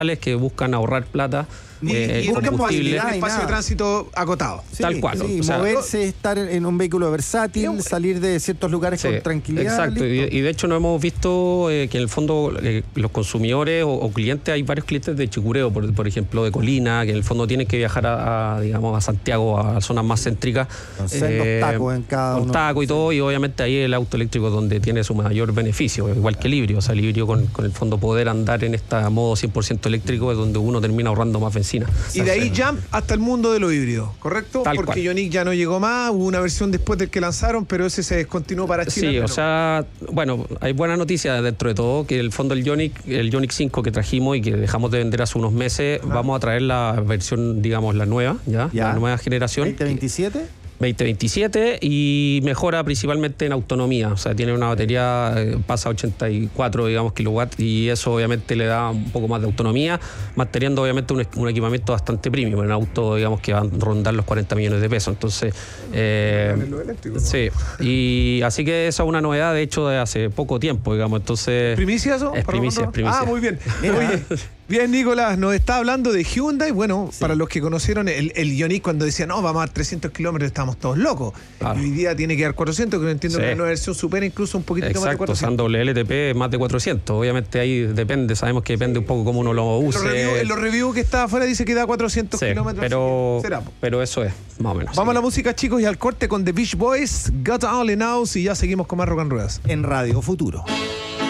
que buscan ahorrar plata. Y combustible. un espacio de tránsito acotado. Sí, tal cual. Sí, o sea, moverse, estar en un vehículo versátil, salir de ciertos lugares con tranquilidad. Exacto, y de hecho no hemos visto que en el fondo los consumidores o clientes, hay varios clientes de Chicureo, por ejemplo, de Colina, que en el fondo tienen que viajar digamos, a Santiago, a zonas más céntricas. Con sendos tacos en cada uno. Con taco y todo, y obviamente ahí el auto eléctrico es donde tiene su mayor beneficio, igual que el híbrido. O sea, el híbrido con el fondo poder andar en este modo 100% eléctrico es donde uno termina ahorrando más benzina. Y de ahí jump hasta el mundo de lo híbrido, ¿correcto? Tal Porque cual. Ioniq ya no llegó más, hubo una versión después del que lanzaron, pero ese se descontinuó para China. Sí, o sea, bueno, hay buena noticia dentro de todo, que el fondo el Ioniq 5 que trajimos y que dejamos de vender hace unos meses, vamos a traer la versión, digamos, la nueva, la nueva generación. ¿2027? 2027 y mejora principalmente en autonomía, o sea, tiene una batería, pasa a 84, digamos, kilowatts, y eso obviamente le da un poco más de autonomía, manteniendo obviamente un equipamiento bastante premium, un auto, digamos, que va a rondar los 40 millones de pesos, entonces sí, y así que esa es una novedad, de hecho, de hace poco tiempo, digamos, entonces... ¿Primicia eso? Es primicia. Ah, muy bien. Oye, bien, Nicolás, nos está hablando de Hyundai. Bueno, para los que conocieron el Ioniq, cuando decía, no, vamos a dar 300 kilómetros, estábamos todos locos. Claro. Y hoy día tiene que dar 400, que no entiendo que la nueva versión supera incluso un poquitito más de 400. Exacto, usando WLTP más de 400. Obviamente ahí depende, sabemos que depende un poco cómo uno lo use. En los reviews que está afuera dice que da 400 kilómetros. Pero eso es, más o menos. Vamos a la música, chicos, y al corte con The Beach Boys, Got All In House, y ya seguimos con más Rock and Ruedas. En Radio Futuro.